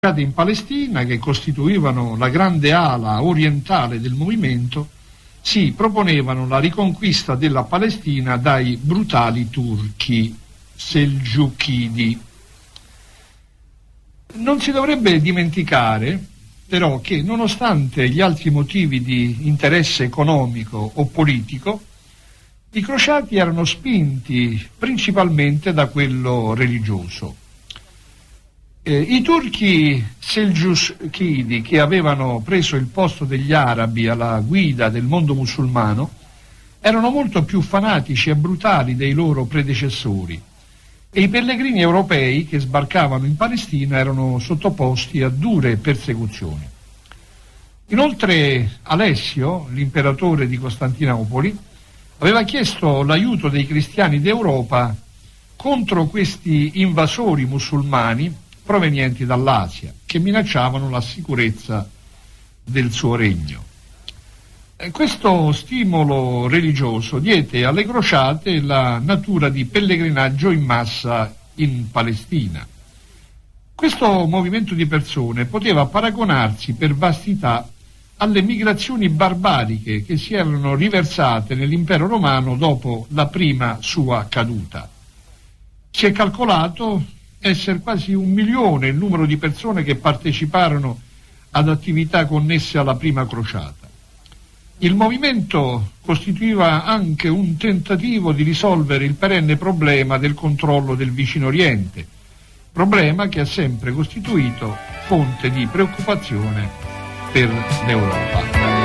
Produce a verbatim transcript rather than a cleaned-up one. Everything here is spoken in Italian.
in Palestina, che costituivano la grande ala orientale del movimento, si proponevano la riconquista della Palestina dai brutali turchi selgiuchidi. Non si dovrebbe dimenticare però che, nonostante gli altri motivi di interesse economico o politico, i crociati erano spinti principalmente da quello religioso. Eh, I turchi selgiuchidi, che avevano preso il posto degli arabi alla guida del mondo musulmano, erano molto più fanatici e brutali dei loro predecessori, e i pellegrini europei che sbarcavano in Palestina erano sottoposti a dure persecuzioni. Inoltre Alessio, l'imperatore di Costantinopoli, aveva chiesto l'aiuto dei cristiani d'Europa contro questi invasori musulmani provenienti dall'Asia, che minacciavano la sicurezza del suo regno. E questo stimolo religioso diede alle crociate la natura di pellegrinaggio in massa in Palestina. Questo movimento di persone poteva paragonarsi per vastità alle migrazioni barbariche che si erano riversate nell'impero romano dopo la prima sua caduta. Si è calcolato essere quasi un milione il numero di persone che parteciparono ad attività connesse alla prima crociata. Il movimento costituiva anche un tentativo di risolvere il perenne problema del controllo del Vicino Oriente, problema che ha sempre costituito fonte di preoccupazione per l'Europa.